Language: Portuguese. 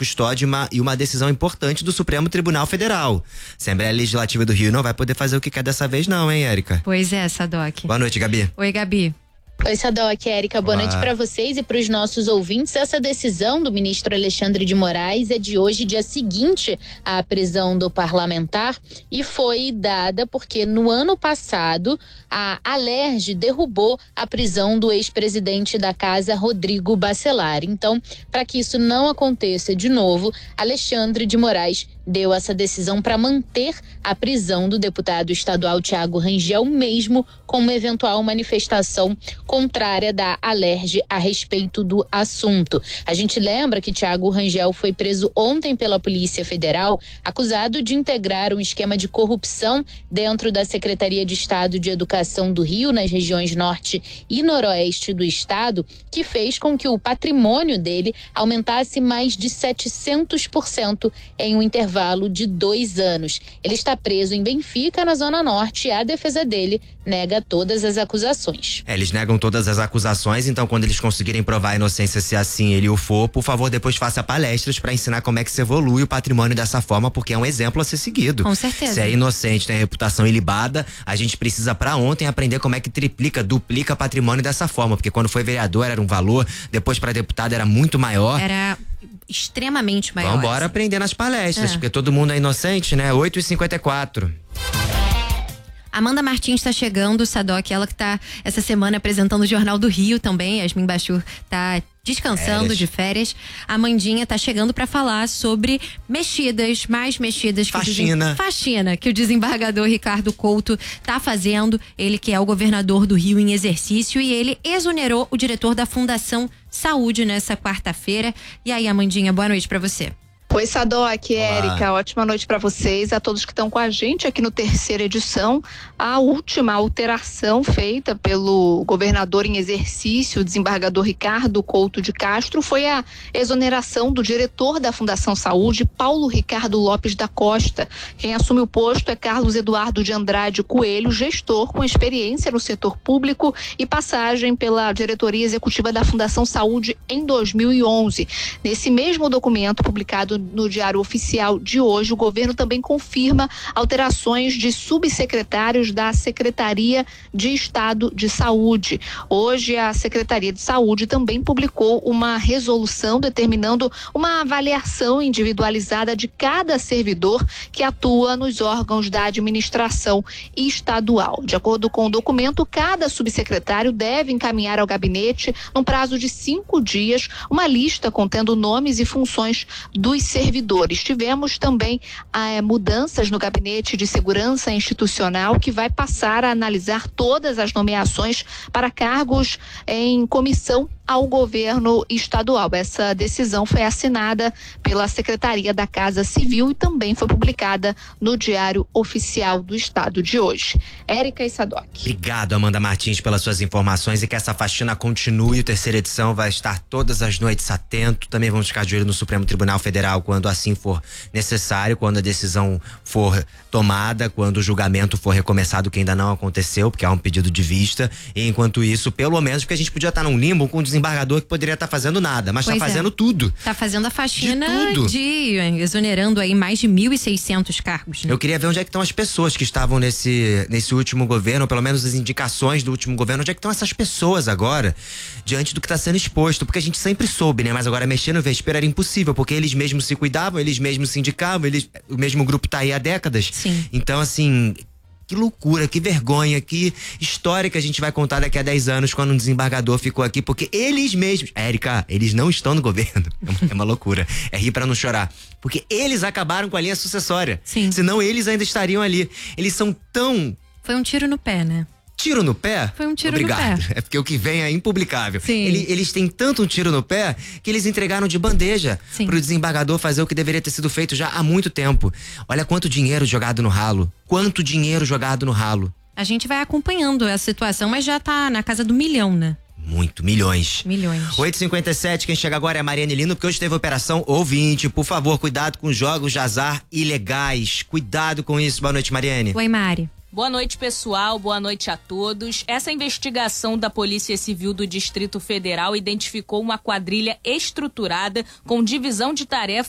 custódia e uma decisão importante do Supremo Tribunal Federal. A Assembleia Legislativa do Rio não vai poder fazer o que quer dessa vez não, hein, Érica? Pois é, Sadoc. Boa noite, Gabi. Oi, Gabi. Oi, Sadoc, Érica, boa noite para vocês e para os nossos ouvintes. Essa decisão do ministro Alexandre de Moraes é de hoje, dia seguinte à prisão do parlamentar, e foi dada porque no ano passado a Alerj derrubou a prisão do ex-presidente da casa, Rodrigo Bacelar. Então, para que isso não aconteça de novo, Alexandre de Moraes deu essa decisão para manter a prisão do deputado estadual Thiago Rangel, mesmo com uma eventual manifestação contrária da Alerj a respeito do assunto. A gente lembra que Thiago Rangel foi preso ontem pela Polícia Federal, acusado de integrar um esquema de corrupção dentro da Secretaria de Estado de Educação do Rio, nas regiões norte e noroeste do estado, que fez com que o patrimônio dele aumentasse mais de 700% em um intervalo de 2 anos. Ele está preso em Benfica, na Zona Norte, e a defesa dele nega todas as acusações. Eles negam todas as acusações, então quando eles conseguirem provar a inocência, se assim ele o for, por favor, depois faça palestras para ensinar como é que se evolui o patrimônio dessa forma, porque é um exemplo a ser seguido. Com certeza. Se é inocente, tem reputação ilibada, a gente precisa para ontem aprender como é que duplica patrimônio dessa forma, porque quando foi vereador era um valor, depois para deputado era muito maior. Era extremamente maior. Vambora aprender nas palestras, porque todo mundo é inocente, né? 8h54. Amanda Martins está chegando, Sadoc, ela que está essa semana apresentando o Jornal do Rio também. Yasmin Bachur está descansando de férias. A Amandinha está chegando para falar sobre mais mexidas faxina que o desembargador Ricardo Couto está fazendo. Ele que é o governador do Rio em exercício, e ele exonerou o diretor da Fundação Saúde nessa quarta-feira. E aí, Amandinha, boa noite para você. Oi, Sadoc, Érica, ótima noite para vocês, a todos que estão com a gente aqui no terceira edição. A última alteração feita pelo governador em exercício, o desembargador Ricardo Couto de Castro, foi a exoneração do diretor da Fundação Saúde, Paulo Ricardo Lopes da Costa. Quem assume o posto é Carlos Eduardo de Andrade Coelho, gestor com experiência no setor público e passagem pela diretoria executiva da Fundação Saúde em 2011. Nesse mesmo documento publicado no Diário Oficial de hoje, o governo também confirma alterações de subsecretários da Secretaria de Estado de Saúde. Hoje, a Secretaria de Saúde também publicou uma resolução determinando uma avaliação individualizada de cada servidor que atua nos órgãos da administração estadual. De acordo com o documento, cada subsecretário deve encaminhar ao gabinete, num prazo de 5 dias, uma lista contendo nomes e funções dos servidores. Tivemos também mudanças no Gabinete de Segurança Institucional, que vai passar a analisar todas as nomeações para cargos em comissão ao governo estadual. Essa decisão foi assinada pela Secretaria da Casa Civil e também foi publicada no Diário Oficial do Estado de hoje. Érica e Sadoc. Obrigado, Amanda Martins, pelas suas informações, e que essa faxina continue. A terceira edição vai estar todas as noites atento. Também vamos ficar de olho no Supremo Tribunal Federal quando assim for necessário, quando a decisão for tomada, quando o julgamento for recomeçado, que ainda não aconteceu, porque há um pedido de vista. E enquanto isso, pelo menos, porque a gente podia estar num limbo com o desembargador que poderia estar fazendo nada, mas está fazendo tudo. Tá fazendo a faxina exonerando aí mais de 1.600 cargos, né? Eu queria ver onde é que estão as pessoas que estavam nesse último governo, ou pelo menos as indicações do último governo, onde é que estão essas pessoas agora, diante do que está sendo exposto, porque a gente sempre soube, né? Mas agora mexer no vespeiro era impossível, porque eles mesmos se cuidavam, eles mesmos se indicavam, o mesmo grupo tá aí há décadas. Sim. Então, assim, que loucura, que vergonha, que história que a gente vai contar daqui a 10 anos quando um desembargador ficou aqui, porque eles mesmos, Érica, eles não estão no governo. É uma loucura, é rir pra não chorar, porque eles acabaram com a linha sucessória. Sim. Senão eles ainda estariam ali. Eles são tão... Foi um tiro no pé, né? Tiro no pé? Foi um tiro Obrigado. no pé. É porque o que vem é impublicável. Sim. Eles têm tanto um tiro no pé que eles entregaram de bandeja pro desembargador fazer o que deveria ter sido feito já há muito tempo. Olha quanto dinheiro jogado no ralo. Quanto dinheiro jogado no ralo. A gente vai acompanhando a situação, mas já tá na casa do 1 milhão, né? Muito, milhões. 8h57, quem chega agora é a Mariane Lino, porque hoje teve operação ouvinte. Por favor, cuidado com jogos de azar ilegais. Cuidado com isso. Boa noite, Mariane. Oi, Mari. Boa noite, pessoal. Boa noite a todos. Essa investigação da Polícia Civil do Distrito Federal identificou uma quadrilha estruturada com divisão de tarefas